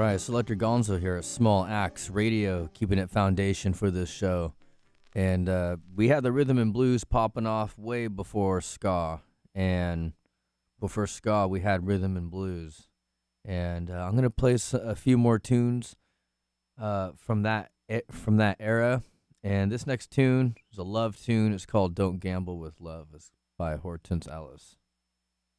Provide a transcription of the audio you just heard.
right, Selector Gonzo here at Small Axe Radio, keeping it foundation for this show. And we had the rhythm and blues popping off way before ska. And before ska, we had rhythm and blues. And I'm going to play a few more tunes from that era. And this next tune is a love tune. It's called Don't Gamble with Love. It's by Hortense Alice.